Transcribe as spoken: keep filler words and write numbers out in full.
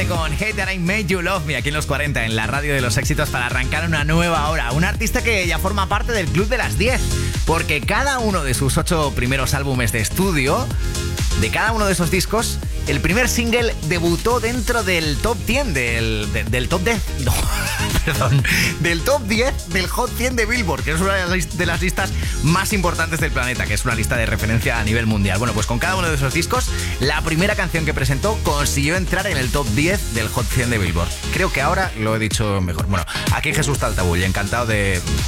con Hey That I Made You Love Me aquí en los cuarenta, en la radio de los éxitos, para arrancar una nueva hora. Un artista que ya forma parte del Club de las diez, porque cada uno de sus ocho primeros álbumes de estudio, de cada uno de esos discos, el primer single debutó dentro del top cien, del, de, del top diez, no, perdón, del top diez del Hot cien de Billboard, que es una de las listas más importantes del planeta, que es una lista de referencia a nivel mundial. Bueno, pues con cada uno de esos discos, la primera canción que presentó consiguió entrar en el top diez del Hot cien de Billboard. Creo que ahora lo he dicho mejor. Bueno, aquí Jesús Taltabull, encantado de